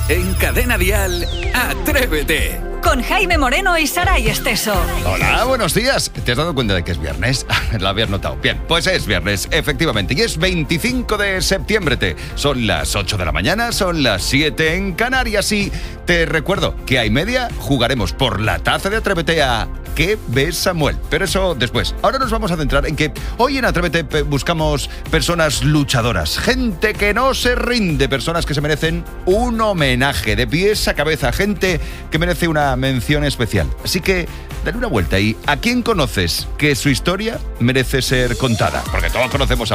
En Cadena Dial, Atrévete. Con Jaime Moreno y Saray Esteso. Hola, buenos días. ¿Te has dado cuenta de que es viernes? Lo habías notado. Bien, pues es viernes, efectivamente. Y es 25 de septiembre. Son las 8 de la mañana, son las 7 en Canarias. Y te recuerdo que a y media jugaremos por la taza de Atrévete a ¿Qué ves, Samuel? Pero eso después. Ahora nos vamos a centrar en que hoy en Atrévete buscamos personas luchadoras, gente que no se rinde, personas que se merecen un homenaje de pies a cabeza, gente que merece una mención especial. Así que dale una vuelta y ¿a quién conoces que su historia merece ser contada? Porque todos conocemos a